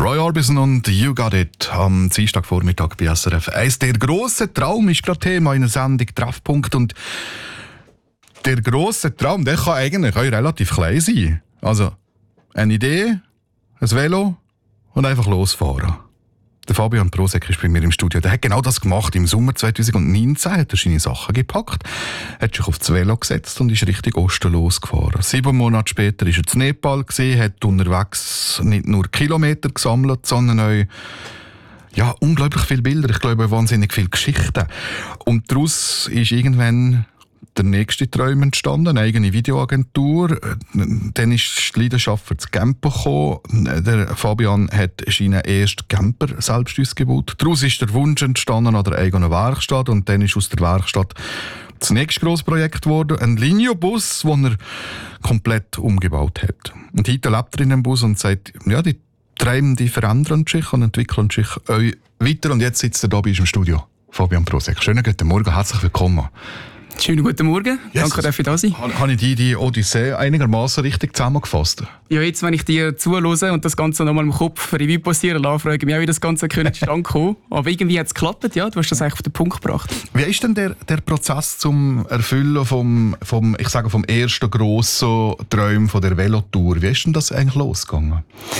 Roy Orbison und You Got It am Dienstagvormittag bei SRF 1. Der grosse Traum ist gerade Thema in der Sendung Treffpunkt. Und der grosse Traum, der kann eigentlich auch relativ klein sein. Also eine Idee, ein Velo und einfach losfahren. Der Fabian Prosek ist bei mir im Studio. Der hat genau das gemacht. Im Sommer 2019 hat er seine Sachen gepackt, hat sich auf das Velo gesetzt und ist Richtung Osten losgefahren. 7 Monate später war er in Nepal, hat unterwegs nicht nur Kilometer gesammelt, sondern auch unglaublich viele Bilder. Ich glaube, wahnsinnig viele Geschichten. Und daraus ist irgendwann der nächste Traum entstanden, eine eigene Videoagentur. Dann ist die Leidenschaft für das Camper gekommen. Der Fabian hat seinen ersten Camper selbst ausgebaut. Daraus ist der Wunsch entstanden an der eigenen Werkstatt und dann ist aus der Werkstatt das nächste grosse Projekt geworden, ein Linio-Bus, den er komplett umgebaut hat. Und heute lebt er in dem Bus und sagt, ja, die Träume, die verändern sich und entwickeln sich weiter. Und jetzt sitzt er hier bei uns im Studio. Fabian Prosek. Schönen guten Morgen, herzlich willkommen. Schönen guten Morgen, yes. Danke, dass ich da sein. Habe ich die Odyssee einigermaßen richtig zusammengefasst? Ja, jetzt, wenn ich dir zuhöre und das Ganze nochmal im Kopf Revue passieren lasse, frage ich mich auch, wie das Ganze zustande kommen. Aber irgendwie hat es geklappt, ja, du hast das eigentlich auf den Punkt gebracht. Wie ist denn der Prozess zum Erfüllen vom ersten grossen Traum von der Velotour? Wie ist denn das eigentlich losgegangen?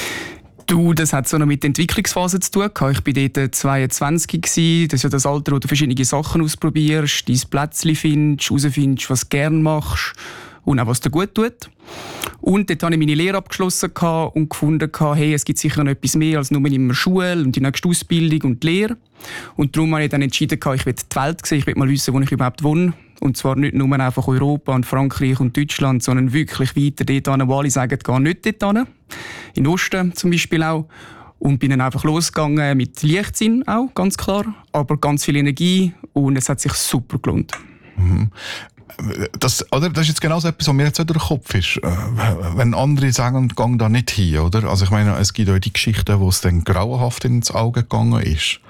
Das hat so noch mit der Entwicklungsphase zu tun. Ich war dort 22 gewesen. Das ist ja das Alter, wo du verschiedene Sachen ausprobierst, dein Plätzchen findest, herausfindest, was du gerne machst und auch was dir gut tut. Und dort habe ich meine Lehre abgeschlossen und gefunden, hey, es gibt sicher noch etwas mehr als nur immer Schule und die nächste Ausbildung und die Lehre. Und darum habe ich dann entschieden, ich will die Welt sehen, ich will mal wissen, wo ich überhaupt wohne. Und zwar nicht nur einfach Europa und Frankreich und Deutschland, sondern wirklich weiter dort hin, wo alle sagen, geh nicht dort hin. In Osten zum Beispiel auch. Und bin dann einfach losgegangen mit Leichtsinn auch, ganz klar. Aber ganz viel Energie und es hat sich super gelohnt. Mhm. Das ist jetzt genau so etwas, was mir jetzt auch durch den Kopf ist. Wenn andere sagen, geh da nicht hin, oder? Also ich meine, es gibt auch die Geschichten, wo es dann grauenhaft ins Auge gegangen ist.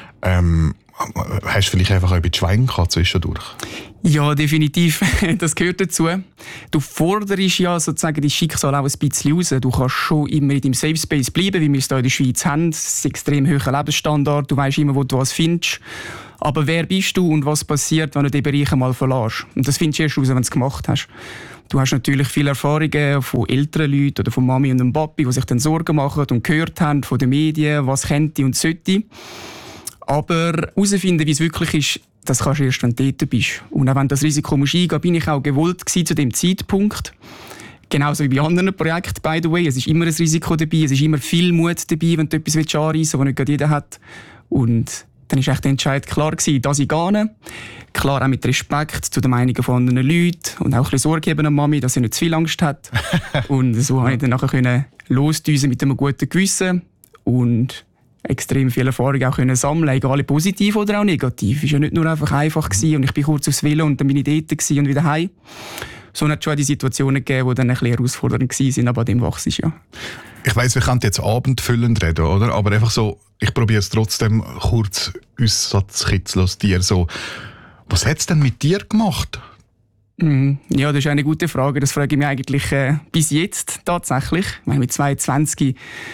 Hast du vielleicht einfach ein bisschen Schwein gehabt zwischendurch? Ja, definitiv. Das gehört dazu. Du forderst ja sozusagen dein Schicksal auch ein bisschen raus. Du kannst schon immer in deinem Safe Space bleiben, wie wir es hier in der Schweiz haben. Es ist ein extrem hoher Lebensstandard. Du weißt immer, wo du was findest. Aber wer bist du und was passiert, wenn du diesen Bereich einmal verlässt? Und das findest du erst raus, wenn du es gemacht hast. Du hast natürlich viele Erfahrungen von älteren Leuten oder von Mami und dem Papi, die sich dann Sorgen machen und gehört haben von den Medien, was könnte und sollte. Aber herausfinden, wie es wirklich ist, das kannst du erst, wenn du dort bist. Und auch wenn du das Risiko eingehen musst, bin ich auch gewollt gewesen zu dem Zeitpunkt. Genauso wie bei anderen Projekten, by the way. Es ist immer ein Risiko dabei, es ist immer viel Mut dabei, wenn du etwas anreissen willst, was nicht gerade jeder hat. Und dann war der Entscheid klar gewesen, dass ich gehe. Klar auch mit Respekt zu den Meinungen von anderen Leuten und auch ein bisschen Sorge geben an Mami, dass sie nicht zu viel Angst hat. Und so konnte ich dann nachher losdüsen mit einem guten Gewissen und extrem viel Erfahrung auch sammeln, egal positiv oder auch negativ. Es war ja nicht nur einfach gewesen, und ich bin kurz aufs Velo und dann bin ich dort gewesen und wieder heim. So hat es schon die Situationen gegeben, die dann ein bisschen herausfordernd waren, aber an dem wachst du ja. Ich weiss, wir können jetzt abendfüllend reden, oder? Aber einfach so, ich probiere es trotzdem kurz auszukitzeln aus dir. So, was hat es denn mit dir gemacht? Ja, das ist eine gute Frage. Das frage ich mich eigentlich bis jetzt tatsächlich. Ich meine, mit 22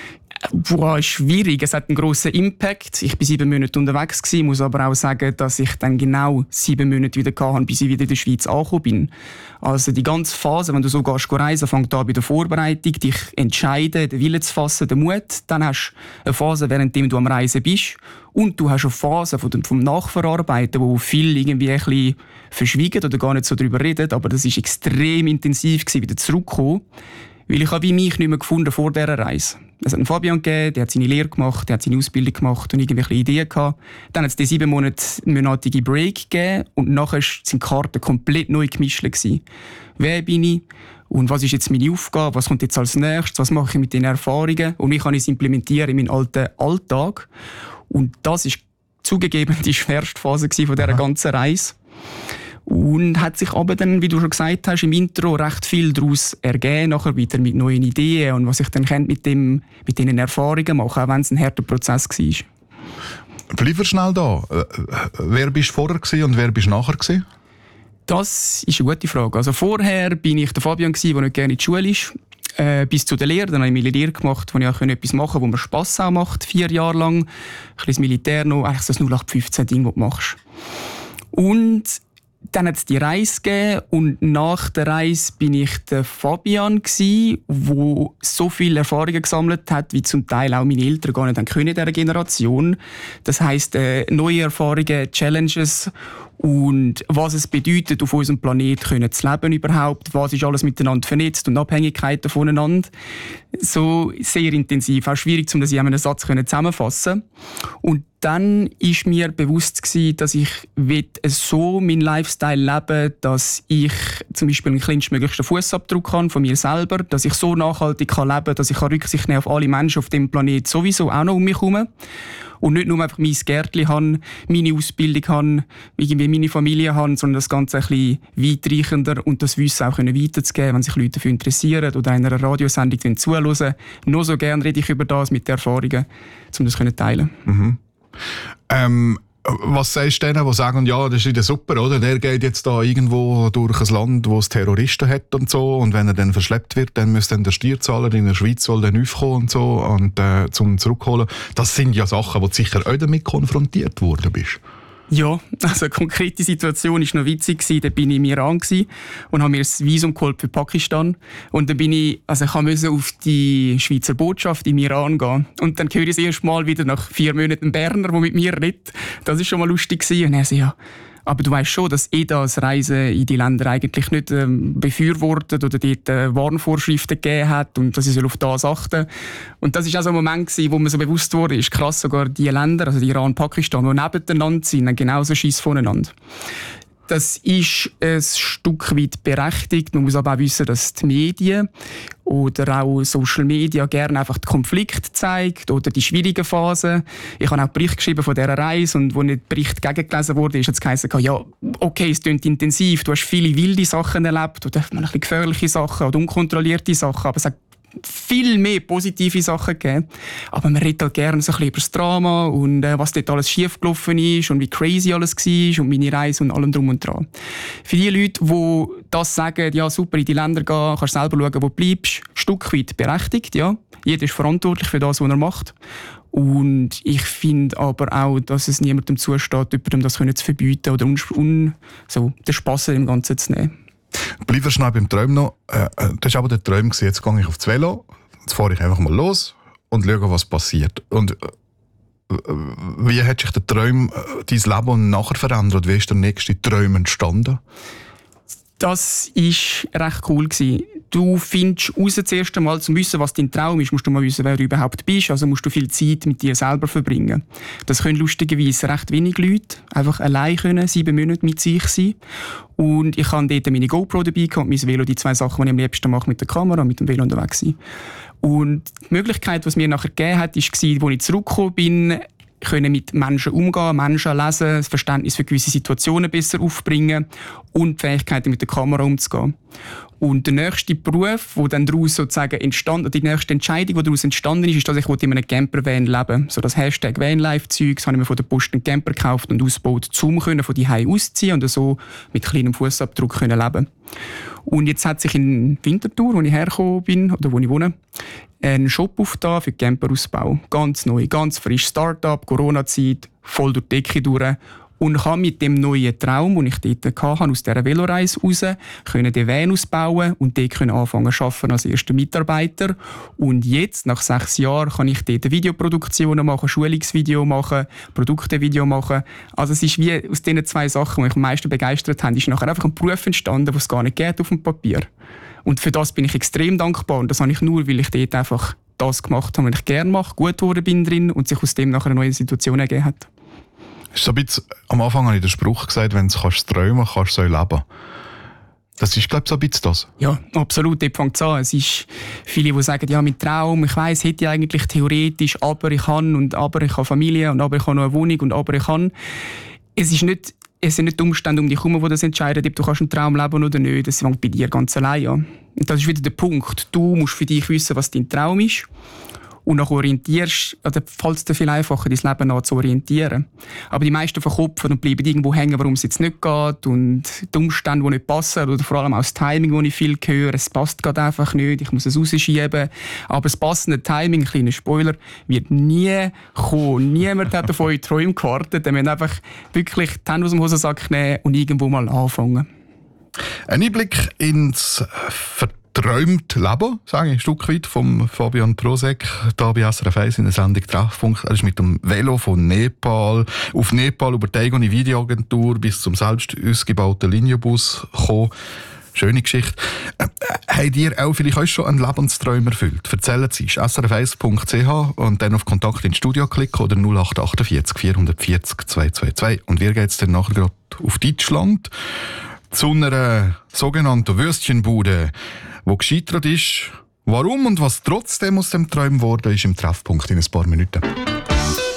ist schwierig. Es hat einen grossen Impact. Ich war 7 Monate unterwegs gewesen, muss aber auch sagen, dass ich dann genau 7 Monate wieder hatte, bis ich wieder in der Schweiz angekommen bin. Also die ganze Phase, wenn du so gehst reisen, fängt an bei der Vorbereitung, dich entscheiden, den Willen zu fassen, den Mut. Dann hast du eine Phase, währenddem du am Reisen bist. Und du hast eine Phase vom Nachverarbeiten, wo viel irgendwie ein bisschen verschwiegen oder gar nicht so darüber reden. Aber das war extrem intensiv gewesen, wieder zurückzukommen. Weil ich habe wie mich nicht mehr gefunden vor dieser Reise. Es hat einen Fabian gegeben, der hat seine Lehre gemacht, der hat seine Ausbildung gemacht und irgendwelche Ideen gehabt. Dann hat es die 7-monatige Break gegeben und nachher sind die Karten komplett neu gemischt gewesen. Wer bin ich? Und was ist jetzt meine Aufgabe? Was kommt jetzt als nächstes? Was mache ich mit den Erfahrungen? Und wie kann ich es implementieren in meinen alten Alltag? Und das ist zugegeben die schwerste Phase von dieser ganzen Reise. Und hat sich aber dann, wie du schon gesagt hast, im Intro recht viel daraus ergeben, nachher wieder mit neuen Ideen und was ich dann mit diesen Erfahrungen mache, auch wenn es ein harter Prozess war. Bleib schnell da. Wer bist du vorher und wer bist du nachher gewesen? Das ist eine gute Frage. Also vorher bin ich der Fabian, der nicht gerne in die Schule ist. bis zu der Lehre. Dann habe ich meine Lehre gemacht, wo ich auch etwas machen konnte, wo mir Spass auch macht, 4 Jahre lang. Ein bisschen das Militär noch, eigentlich so das 0815-Ding, das du machst. Und dann hat es die Reise gegeben und nach der Reise bin ich der Fabian gsi, wo so viele Erfahrungen gesammelt hat, wie zum Teil auch meine Eltern gar nicht haben können in dieser Generation. Das heisst, neue Erfahrungen, Challenges und was es bedeutet, auf unserem Planeten zu leben überhaupt, was ist alles miteinander vernetzt und Abhängigkeiten voneinander. So sehr intensiv, auch schwierig, um das in einem Satz zusammenfassen. Und dann ist mir bewusst gewesen, dass ich so meinen Lifestyle leben, dass ich zum Beispiel einen kleinstmöglichsten Fußabdruck habe von mir selber, dass ich so nachhaltig leben kann, dass ich Rücksicht nehmen auf alle Menschen auf dem Planeten sowieso auch noch um mich herum. Und nicht nur einfach mein Gärtchen habe, meine Ausbildung habe, irgendwie meine Familie habe, sondern das Ganze ein bisschen weitreichender und das Wissen auch weiterzugeben, wenn sich Leute dafür interessieren oder einer Radiosendung zuhören. Nur so gerne rede ich über das mit den Erfahrungen, um das zu teilen. Mhm. Was sagst du denen, die sagen, ja, das ist wieder super, oder? Der geht jetzt da irgendwo durch ein Land, wo es Terroristen hat und so, und wenn er dann verschleppt wird, dann müsste dann der Steuerzahler in der Schweiz soll dann aufkommen und so, und zum zurückholen. Das sind ja Sachen, wo du sicher auch damit konfrontiert worden bist. Ja, also eine konkrete Situation war noch witzig. Da bin ich im Iran und habe mir das Visum geholt für Pakistan. Und dann ich musste auf die Schweizer Botschaft im Iran gehen. Und dann höre ich das erste Mal wieder nach 4 Monaten einen Berner, der mit mir redet. Das war schon mal lustig. Und er sagt, ja, aber du weißt schon, dass das Reisen in die Länder eigentlich nicht befürwortet oder dort Warnvorschriften gegeben hat und dass ich auf das achten soll. Und das war auch so ein Moment, wo mir so bewusst wurde, ist krass, sogar die Länder, also die Iran und Pakistan, die nebeneinander sind, haben genauso Schiss voneinander. Das ist ein Stück weit berechtigt. Man muss aber auch wissen, dass die Medien oder auch Social Media gerne einfach den Konflikt zeigt oder die schwierigen Phasen. Ich habe auch einen Bericht geschrieben von dieser Reise und wo nicht der Bericht gegengelesen wurde, ist es geheißen, ja, okay, es klingt intensiv, du hast viele wilde Sachen erlebt oder ein bisschen gefährliche Sachen oder unkontrollierte Sachen, aber es hat viel mehr positive Sachen gegeben. Aber man redet halt gerne so ein bisschen über das Drama und was dort alles schiefgelaufen ist und wie crazy alles war und meine Reise und allem drum und dran. Für die Leute, die das sagen, ja super, in die Länder gehen, kannst selber schauen, wo du bleibst, ein Stück weit berechtigt, ja. Jeder ist verantwortlich für das, was er macht. Und ich finde aber auch, dass es niemandem zusteht, jemandem das zu verbieten oder so den Spass im Ganzen zu nehmen. Bleiben wir schnell beim Traum noch. Das war aber der Traum. Jetzt gehe ich aufs Velo, jetzt fahre ich einfach mal los und schaue, was passiert. Und wie hat sich der Traum, dein Leben nachher verändert? Wie ist der nächste Traum entstanden? Das war recht cool. Du findest raus zuerst einmal, um zu wissen, was dein Traum ist, musst du mal wissen, wer du überhaupt bist. Also musst du viel Zeit mit dir selber verbringen. Das können lustigerweise recht wenig Leute einfach allein können, 7 Monate mit sich sein. Und ich hatte dort meine GoPro dabei und mein Velo, die 2 Sachen, die ich am liebsten mache, mit der Kamera und mit dem Velo unterwegs sein. Und die Möglichkeit, die es mir nachher gegeben hat, war, als ich zurückgekommen bin, können mit Menschen umgehen, Menschen lesen, das Verständnis für gewisse Situationen besser aufbringen und die Fähigkeit, mit der Kamera umzugehen. Und der nächste Beruf, der dann daraus sozusagen entstanden, die nächste Entscheidung, die daraus entstanden ist, dass ich in einem Campervan leben. So das Hashtag Vanlife-Zeugs habe ich mir von der Post einen Camper gekauft und ausgebaut, um von die Hause auszuziehen und so mit kleinem Fußabdruck leben. Und jetzt hat sich in Winterthur, wo ich hergekommen bin, oder wo ich wohne, ein Shop aufgetan für Camperausbau. Ganz neu, ganz frisch. Start-up, Corona-Zeit, voll durch die Decke durch. Und kann mit dem neuen Traum, den ich dort hatte, aus dieser Veloreise raus, den Van ausbauen und dort anfangen zu arbeiten als erster Mitarbeiter. Und jetzt, nach 6 Jahren, kann ich dort Videoproduktionen machen, Schulungsvideo machen, Produktevideo machen. Also es ist wie aus diesen 2 Sachen, die mich am meisten begeistert haben, ist nachher einfach ein Beruf entstanden, den es gar nicht geht auf dem Papier. Und für das bin ich extrem dankbar. Und das habe ich nur, weil ich dort einfach das gemacht habe, was ich gerne mache, gut geworden bin drin und sich aus dem nachher eine neue Situation ergeben hat. So ein bisschen, am Anfang habe ich den Spruch gesagt, wenn du träumen kannst du leben. Das ist, glaube ich, so ein bisschen das. Ja, absolut, dort fängt es an. Es ist viele, die sagen, ja, mein Traum, ich weiss, hätte ich eigentlich theoretisch, aber ich habe Familie und aber ich habe noch eine Wohnung und aber ich kann. Es sind nicht die Umstände um dich herum, die das entscheiden, ob du einen Traum leben oder nicht. Das fängt bei dir ganz allein an. Und das ist wieder der Punkt. Du musst für dich wissen, was dein Traum ist. und nach orientierst, oder fällt es dir viel einfacher, dein Leben nach zu orientieren. Aber die meisten verkopfen und bleiben irgendwo hängen, warum es jetzt nicht geht und die Umstände, die nicht passen, oder vor allem auch das Timing, das ich viel höre, es passt gerade einfach nicht, ich muss es rausschieben. Aber das passende Timing, kleiner Spoiler, wird nie kommen. Niemand hat auf eure Träume gewartet. Wir müssen einfach wirklich die Hände aus dem Hosensack nehmen und irgendwo mal anfangen. Ein Einblick ins verträumte Leben, sage ich, ein Stück weit, vom Fabian Prosek, hier bei SRF 1 in der Sendung Treffpunkt. Er ist mit dem Velo von Nepal über die eigene Videoagentur bis zum selbst ausgebauten Linienbus gekommen. Schöne Geschichte. Habt ihr auch vielleicht euch schon einen Lebenstraum erfüllt? Erzählen Sie es. srf1.ch und dann auf Kontakt ins Studio klicken oder 0848 440 222. Und wir gehen jetzt dann nachher gerade auf Deutschland zu einer sogenannten Würstchenbude, die gescheitert ist. Warum und was trotzdem aus dem Traum geworden ist, im Treffpunkt in ein paar Minuten.